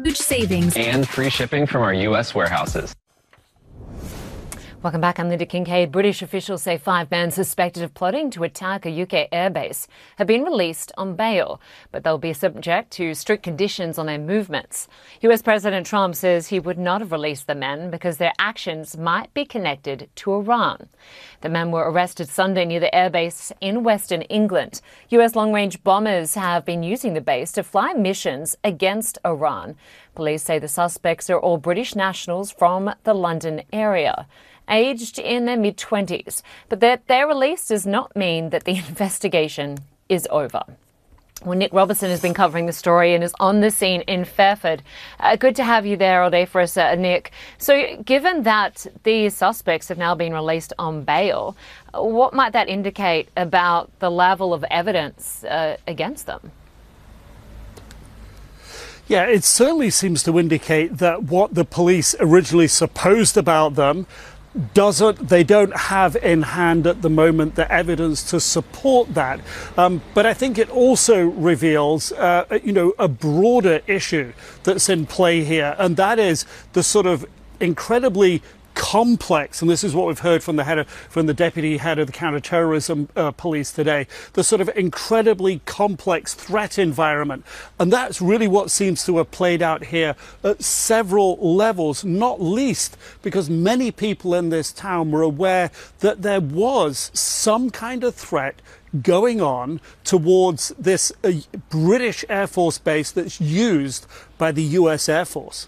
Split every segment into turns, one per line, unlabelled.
huge savings
and free shipping from our U.S. warehouses.
Welcome back. I'm Linda Kincaid. British officials say 5 men suspected of plotting to attack a UK airbase have been released on bail, but they'll be subject to strict conditions on their movements. US President Trump says he would not have released the men because their actions might be connected to Iran. The men were arrested Sunday near the airbase in Western England. US long-range bombers have been using the base to fly missions against Iran. Police say the suspects are all British nationals from the London area, aged in their mid-20s. But that their release does not mean that the investigation is over. Well, Nick Robertson has been covering the story and is on the scene in Fairford. Good to have you there all day for us, Nick. So given that these suspects have now been released on bail, what might that indicate about the level of evidence against them?
Yeah, it certainly seems to indicate that what the police originally supposed about them they don't have in hand at the moment the evidence to support that. But I think it also reveals, a broader issue that's in play here, and that is the sort of incredibly complex, and this is what we've heard from the deputy head of the counter-terrorism police today, the sort of incredibly complex threat environment. And that's really what seems to have played out here at several levels, not least because many people in this town were aware that there was some kind of threat going on towards this British Air Force base that's used by the US Air Force.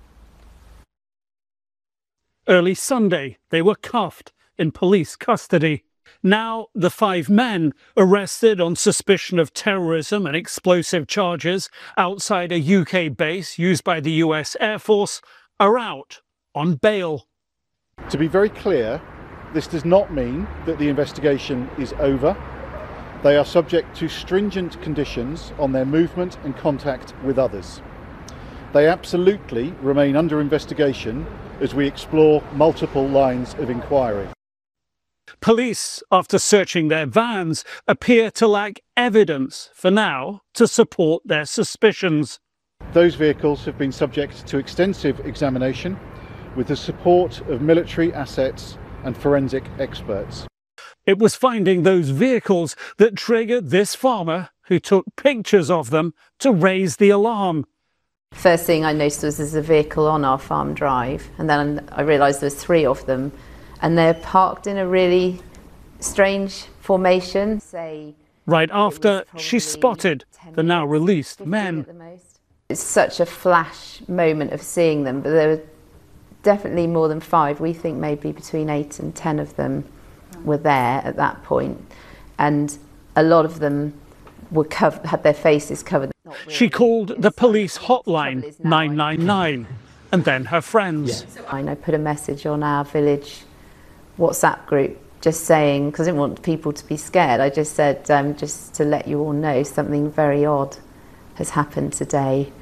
Early Sunday, they were cuffed in police custody. Now, the 5 men arrested on suspicion of terrorism and explosive charges outside a UK base used by the US Air Force are out on bail.
To be very clear, this does not mean that the investigation is over. They are subject to stringent conditions on their movement and contact with others. They absolutely remain under investigation as we explore multiple lines of inquiry.
Police, after searching their vans, appear to lack evidence for now to support their suspicions.
Those vehicles have been subject to extensive examination with the support of military assets and forensic experts.
It was finding those vehicles that triggered this farmer, who took pictures of them, to raise the alarm.
First thing I noticed was there's a vehicle on our farm drive, and then I realised there's 3 of them, and they're parked in a really strange formation.
Right after she spotted the now released men.
It's such a flash moment of seeing them, but there were definitely more than 5. We think maybe between 8 and 10 of them were there at that point, and a lot of them were had their faces covered.
She called the police hotline 999 and then her friends.
I put a message on our village WhatsApp group just saying, because I didn't want people to be scared, I just said, just to let you all know, something very odd has happened today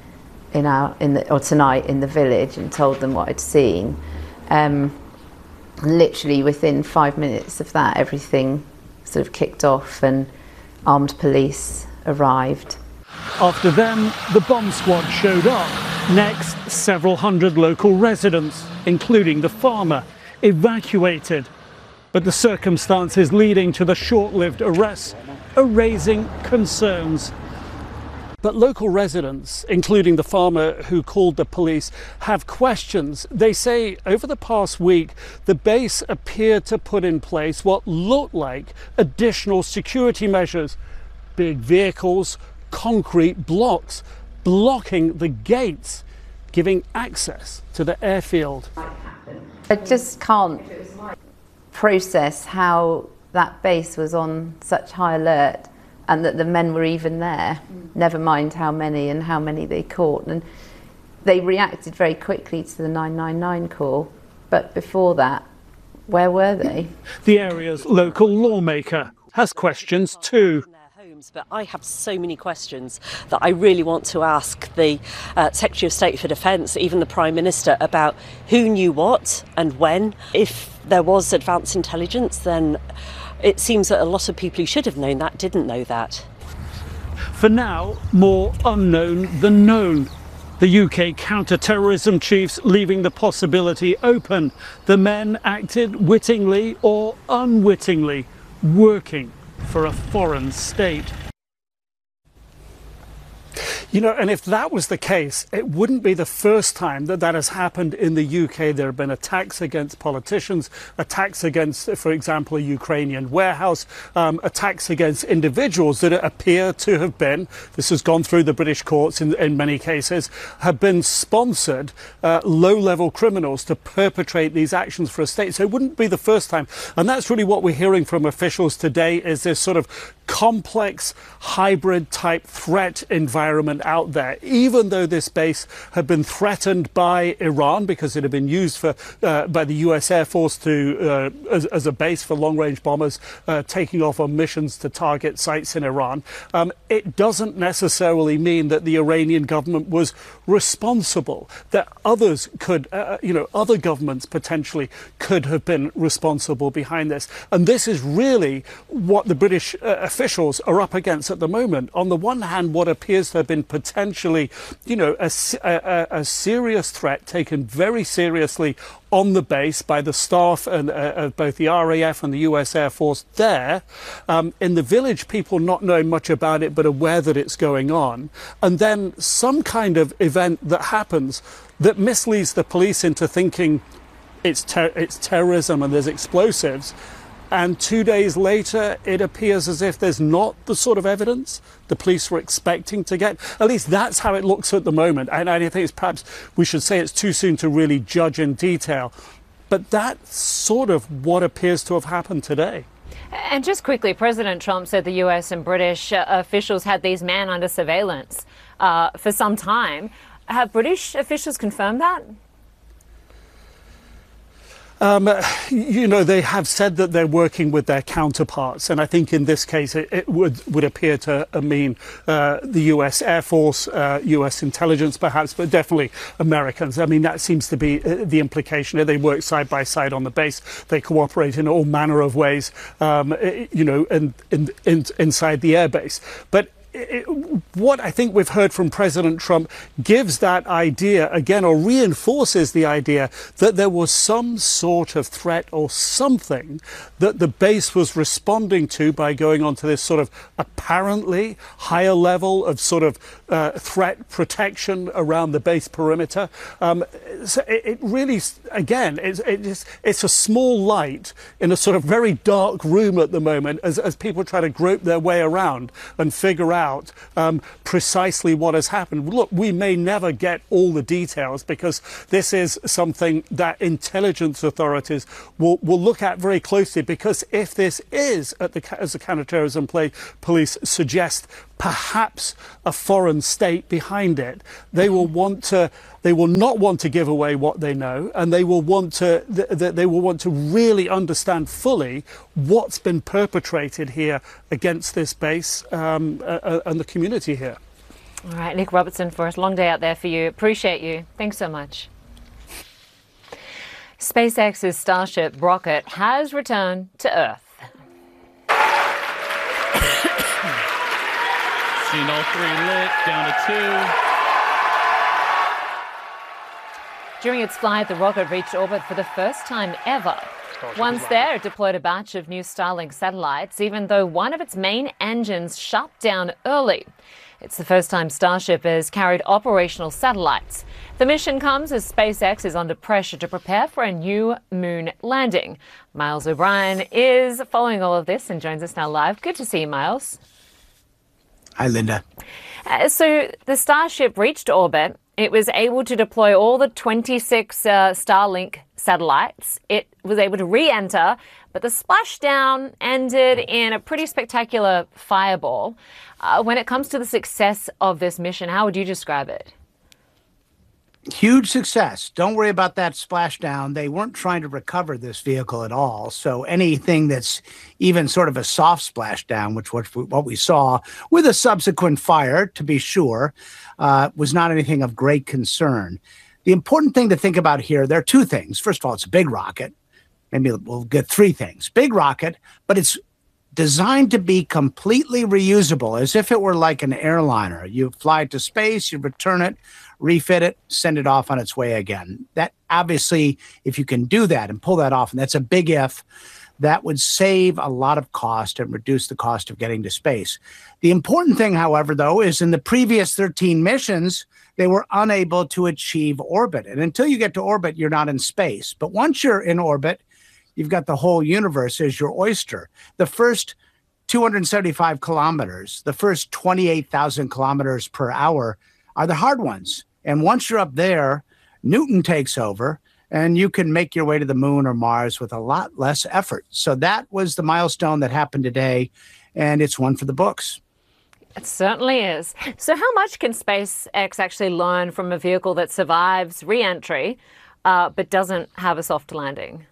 tonight in the village, and told them what I'd seen. Literally within 5 minutes of that, everything sort of kicked off and armed police arrived.
After them, the bomb squad showed up. Next, several hundred local residents, including the farmer, evacuated. But the circumstances leading to the short-lived arrests are raising concerns. But local residents, including the farmer who called the police, have questions. They say over the past week, the base appeared to put in place what looked like additional security measures. Big vehicles, concrete blocks, blocking the gates, giving access to the airfield.
I just can't process how that base was on such high alert and that the men were even there, never mind how many and how many they caught. And they reacted very quickly to the 999 call, but before that, where were they?
The area's local lawmaker has questions too.
But I have so many questions that I really want to ask the Secretary of State for Defence, even the Prime Minister, about who knew what and when. If there was advance intelligence, then it seems that a lot of people who should have known that didn't know that.
For now, more unknown than known. The UK counter-terrorism chiefs leaving the possibility open. The men acted wittingly or unwittingly, working for a foreign state. You know, and if that was the case, it wouldn't be the first time that that has happened in the UK. There have been attacks against politicians, attacks against, for example, a Ukrainian warehouse, attacks against individuals that appear to have been, this has gone through the British courts in many cases, have been sponsored low-level criminals to perpetrate these actions for a state. So it wouldn't be the first time. And that's really what we're hearing from officials today, is this sort of complex hybrid type threat environment out there. Even though this base had been threatened by Iran because it had been used for by the US Air Force to as a base for long-range bombers taking off on missions to target sites in Iran, it doesn't necessarily mean that the Iranian government was responsible. That others could, other governments potentially could have been responsible behind this. And this is really what the British officials are up against at the moment. On the one hand, what appears to have been potentially, a serious threat taken very seriously on the base by the staff and of both the RAF and the US Air Force there. In the village, people not knowing much about it but aware that it's going on. And then some kind of event that happens that misleads the police into thinking it's terrorism and there's explosives. And 2 days later, it appears as if there's not the sort of evidence the police were expecting to get. At least that's how it looks at the moment. And I think it's perhaps we should say it's too soon to really judge in detail. But that's sort of what appears to have happened today.
And just quickly, President Trump said the US and British officials had these men under surveillance for some time. Have British officials confirmed that? They have said that they're working with their counterparts, and I think in this case it would appear to mean the US Air Force, US intelligence perhaps, but definitely Americans. I mean, that seems to be the implication. They work side by side on the base. They cooperate in all manner of ways, inside the airbase. But what I think we've heard from President Trump gives that idea again, or reinforces the idea that there was some sort of threat or something that the base was responding to by going on to this sort of apparently higher level of sort of threat protection around the base perimeter. So it really, again, it's a small light in a sort of very dark room at the moment as people try to grope their way around and figure out precisely what has happened. Look, we may never get all the details because this is something that intelligence authorities will look at very closely, because if this is, as the counterterrorism police suggest, perhaps a foreign state behind it, they will not want to give away what they know, and they will want to really understand fully what's been perpetrated here against this base and the community here. All right, Nick Robertson, for us, long day out there for you. Appreciate you. Thanks so much. SpaceX's Starship rocket has returned to Earth.
Seen all three lit, down to 2.
During its flight, the rocket reached orbit for the first time ever. Once there, it deployed a batch of new Starlink satellites, even though one of its main engines shut down early. It's the first time Starship has carried operational satellites. The mission comes as SpaceX is under pressure to prepare for a new moon landing. Miles O'Brien is following all of this and joins us now live. Good to see you, Miles.
Hi, Linda.
So the Starship reached orbit. It was able to deploy all the 26 Starlink satellites. It was able to re-enter, but the splashdown ended in a pretty spectacular fireball. When it comes to the success of this mission, how would you describe it?
Huge success. Don't worry about that splashdown. They weren't trying to recover this vehicle at all. So anything that's even sort of a soft splashdown, which was what we saw with a subsequent fire, to be sure, was not anything of great concern. The important thing to think about here, there are two things. First of all, it's a big rocket. Maybe we'll get three things. Big rocket, but it's designed to be completely reusable, as if it were like an airliner. You fly it to space, you return it, refit it, send it off on its way again. That obviously, if you can do that and pull that off, and that's a big if, that would save a lot of cost and reduce the cost of getting to space. The important thing, however, though, is in the previous 13 missions, they were unable to achieve orbit. And until you get to orbit, you're not in space. But once you're in orbit, you've got the whole universe as your oyster. The first 275 kilometers, the first 28,000 kilometers per hour are the hard ones. And once you're up there, Newton takes over, and you can make your way to the moon or Mars with a lot less effort. So that was the milestone that happened today, and it's one for the books.
It certainly is. So how much can SpaceX actually learn from a vehicle that survives re-entry but doesn't have a soft landing?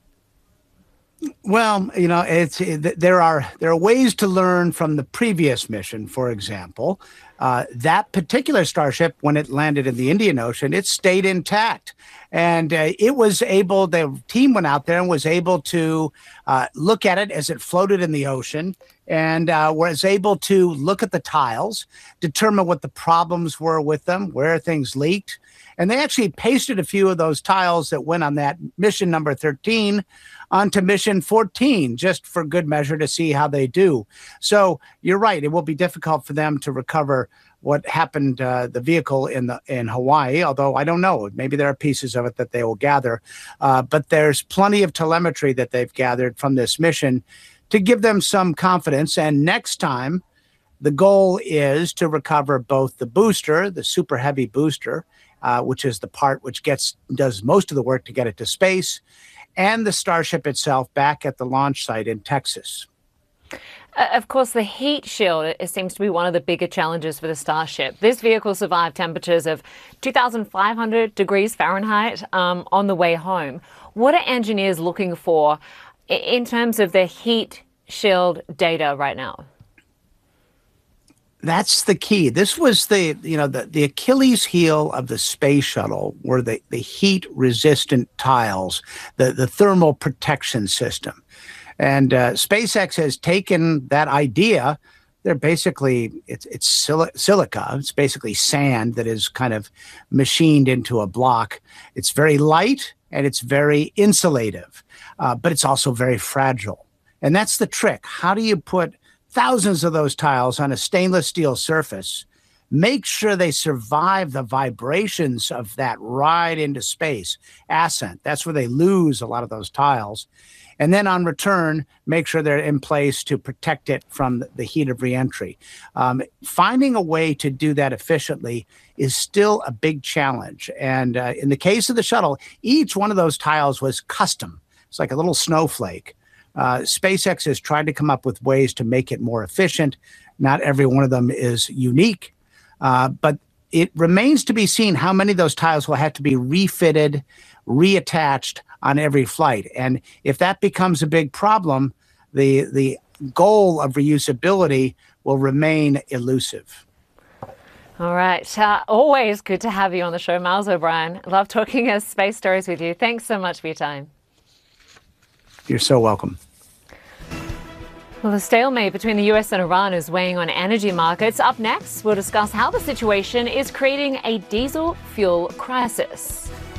Well, you know, there are ways to learn from the previous mission. For example, that particular Starship, when it landed in the Indian Ocean, it stayed intact, and it was able. The team went out there and was able to look at it as it floated in the ocean, and was able to look at the tiles, determine what the problems were with them, where things leaked, and they actually pasted a few of those tiles that went on that mission number 13 onto mission 14, just for good measure to see how they do. So you're right, it will be difficult for them to recover what happened, the vehicle in Hawaii, although I don't know, maybe there are pieces of it that they will gather. But there's plenty of telemetry that they've gathered from this mission to give them some confidence. And next time, the goal is to recover both the booster, the super heavy booster, which is the part which does most of the work to get it to space, and the Starship itself back at the launch site in Texas.
Of course, the heat shield, it seems to be one of the bigger challenges for the Starship. This vehicle survived temperatures of 2,500 degrees Fahrenheit on the way home. What are engineers looking for in terms of the heat shield data right now?
That's the key. This was the Achilles heel of the space shuttle were the heat resistant tiles, the thermal protection system. And SpaceX has taken that idea. They're basically, it's silica. It's basically sand that is kind of machined into a block. It's very light and it's very insulative, but it's also very fragile. And that's the trick. How do you put thousands of those tiles on a stainless steel surface, make sure they survive the vibrations of that ride into space, ascent? That's where they lose a lot of those tiles. And then on return, make sure they're in place to protect it from the heat of reentry. Finding a way to do that efficiently is still a big challenge. And in the case of the shuttle, each one of those tiles was custom. It's like a little snowflake. SpaceX has tried to come up with ways to make it more efficient. Not every one of them is unique, but it remains to be seen how many of those tiles will have to be refitted, reattached on every flight. And if that becomes a big problem, the goal of reusability will remain elusive.
All right. Always good to have you on the show, Miles O'Brien. Love talking space stories with you. Thanks so much for your time.
You're so welcome.
Well, the stalemate between the US and Iran is weighing on energy markets. Up next, we'll discuss how the situation is creating a diesel fuel crisis.